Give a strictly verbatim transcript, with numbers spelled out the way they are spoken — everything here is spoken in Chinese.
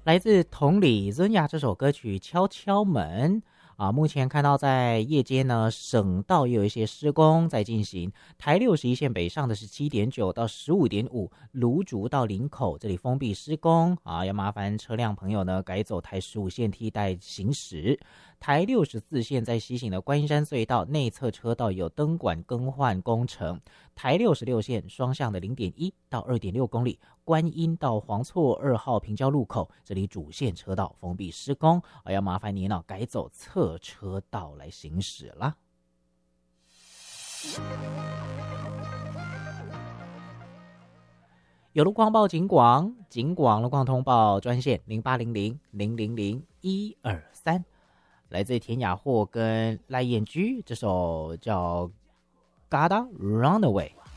来自同里尊雅这首歌曲敲敲门啊，目前看到在夜间呢，省道也有一些施工在进行。台六十一线北上的是七点九到十五点五，芦竹到林口这里封闭施工啊，要麻烦车辆朋友呢改走台十五线替代行驶。台六十四线在西行的观音山隧道内侧车道有灯管更换工程。台六十六线双向的零点一到二点六公里，观音到黄厝二号平交路口，这里主线车道封闭施工，啊，要麻烦您呢改走侧车道来行驶啦。有路况报警广，警广路况通报专线零八零零零零零一二三，来自田雅霍跟赖燕居这首叫《Gotta Run Away》。